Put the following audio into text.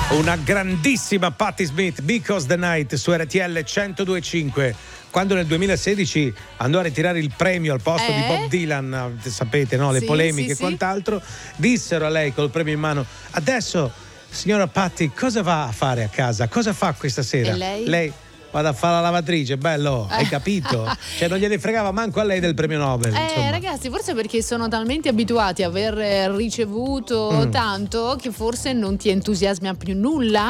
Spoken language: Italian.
Una grandissima Patti Smith, Because the Night su RTL 102.5. Quando nel 2016 andò a ritirare il premio al posto di Bob Dylan, sapete, no? Le polemiche e quant'altro, dissero a lei col premio in mano: adesso, signora Patti, cosa va a fare a casa? Cosa fa questa sera? E lei? Vado a fare la lavatrice, bello, hai capito? Cioè non gliene fregava manco a lei del premio Nobel. Ragazzi, forse perché sono talmente abituati a aver ricevuto tanto che forse non ti entusiasma più nulla.